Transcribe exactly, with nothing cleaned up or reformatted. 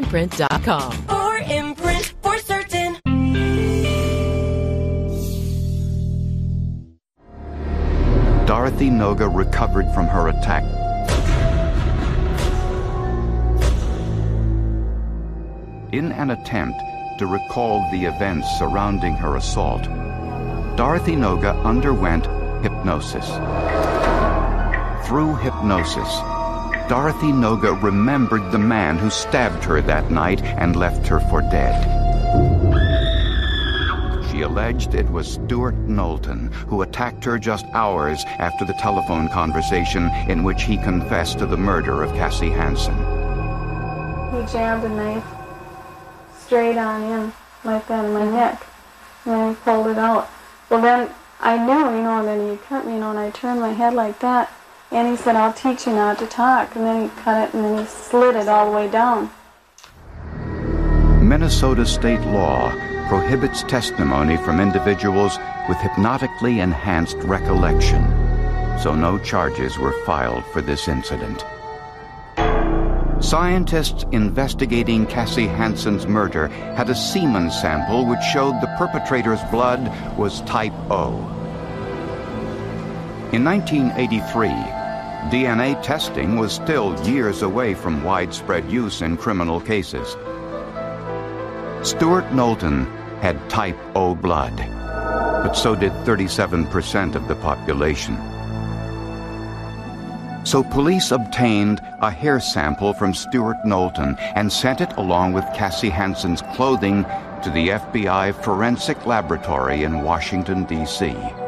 imprint dot com. For Imprint, for certain. Dorothy Noga recovered from her attack. In an attempt to recall the events surrounding her assault, Dorothy Noga underwent hypnosis. Through hypnosis, Dorothy Noga remembered the man who stabbed her that night and left her for dead. She alleged it was Stuart Knowlton who attacked her just hours after the telephone conversation in which he confessed to the murder of Cassie Hansen. He jabbed a knife straight on in, like that, in my neck, and then he pulled it out. Well, then I knew, you know, and then he cut me, you know, and I turned my head like that, and he said, "I'll teach you not to talk," and then he cut it, and then he slid it all the way down. Minnesota state law prohibits testimony from individuals with hypnotically enhanced recollection, so no charges were filed for this incident. Scientists investigating Cassie Hansen's murder had a semen sample which showed the perpetrator's blood was type O. In nineteen eighty-three, D N A testing was still years away from widespread use in criminal cases. Stuart Knowlton had type O blood, but so did thirty-seven percent of the population. So police obtained a hair sample from Stuart Knowlton and sent it along with Cassie Hansen's clothing to the F B I Forensic Laboratory in Washington, D C